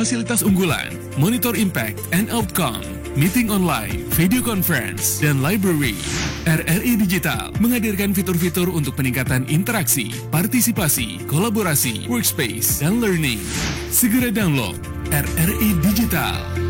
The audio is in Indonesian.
fasilitas unggulan, monitor impact and outcome, meeting online, video conference, dan library. RRI Digital menghadirkan fitur-fitur untuk peningkatan interaksi, partisipasi, kolaborasi, workspace, dan learning. Segera download RRI Digital.